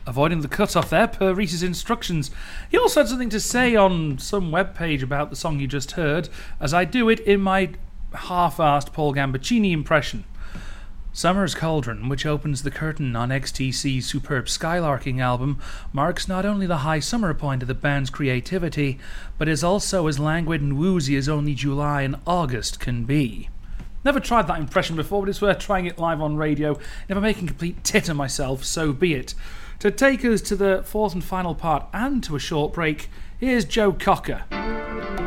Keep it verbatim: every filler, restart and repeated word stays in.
avoiding the cut-off there per Reese's instructions. He also had something to say on some webpage about the song you just heard, as I do it in my half-arsed Paul Gambaccini impression. Summer's Cauldron, which opens the curtain on X T C's superb Skylarking album, marks not only the high summer point of the band's creativity, but is also as languid and woozy as only July and August can be. Never tried that impression before, but it's worth trying it live on radio. Never making complete tit of myself, so be it. To take us to the fourth and final part and to a short break, here's Joe Cocker.